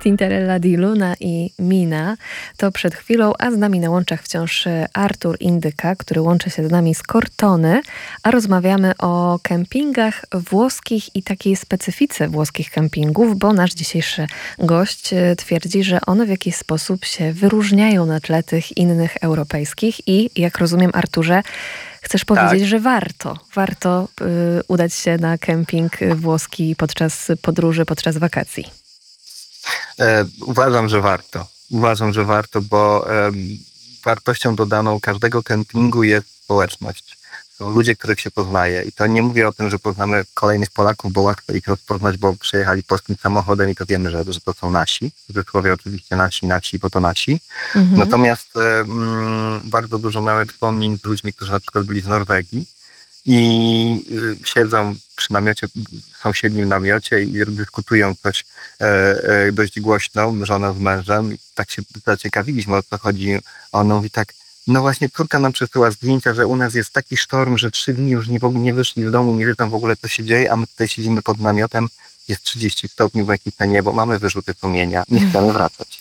Tintorella di Luna i Mina to przed chwilą, a z nami na łączach wciąż Artur Indyka, który łączy się z nami z Cortony, a rozmawiamy o kempingach włoskich i takiej specyfice włoskich kempingów, bo nasz dzisiejszy gość twierdzi, że one w jakiś sposób się wyróżniają na tle tych innych europejskich i, jak rozumiem, Arturze, chcesz powiedzieć, że warto udać się na kemping włoski podczas podróży, podczas wakacji. Uważam, że warto, bo wartością dodaną każdego kempingu jest społeczność. Są ludzie, których się poznaje i to nie mówię o tym, że poznamy kolejnych Polaków, bo łatwo ich rozpoznać, bo przyjechali polskim samochodem i to wiemy, że to są nasi. W cudzysłowie oczywiście nasi, bo to nasi. Natomiast bardzo dużo mamy wspomnień z ludźmi, którzy na przykład byli z Norwegii i siedzą przy namiocie, w sąsiednim namiocie i dyskutują coś dość głośno, żona z mężem. I tak się zaciekawiliśmy, o co chodzi. A ona mówi tak, no właśnie córka nam przesyła zdjęcia, że u nas jest taki sztorm, że 3 dni już nie wyszli z domu, nie wiedzą w ogóle, co się dzieje, a my tutaj siedzimy pod namiotem, jest 30 stopni, błękitne niebo, mamy wyrzuty sumienia, nie chcemy wracać.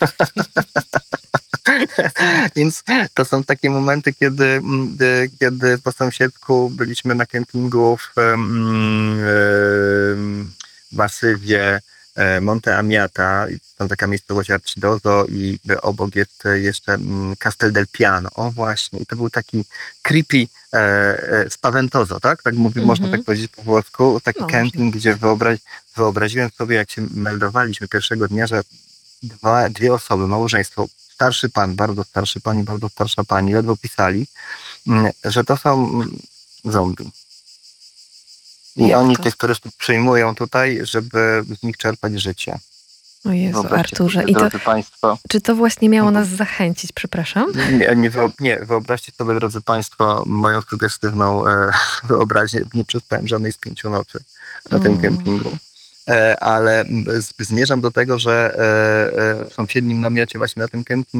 Więc to są takie momenty, kiedy po sąsiedzku byliśmy na kempingu w masywie Monte Amiata, tam taka miejscowość Arcidozo i obok jest jeszcze Castel del Piano. O właśnie, i to był taki creepy spaventoso, tak? Tak można tak powiedzieć po włosku. Taki kemping, gdzie wyobraziłem sobie, jak się meldowaliśmy pierwszego dnia, że dwie osoby, małżeństwo, starszy pan, bardzo starszy pan i bardzo starsza pani, ledwo pisali, że to są zombie. I oni tych turystów przyjmują tutaj, żeby z nich czerpać życie. O Jezu, Wyobraźcie Arturze. sobie, drodzy Państwo, czy to właśnie miało nas zachęcić, przepraszam? Nie, wyobraźcie sobie, drodzy Państwo, moją sugestywną wyobraźnię. Nie przespałem żadnej z 5 nocy na tym kempingu. Ale zmierzam do tego, że w sąsiednim namiocie właśnie na tym kempingu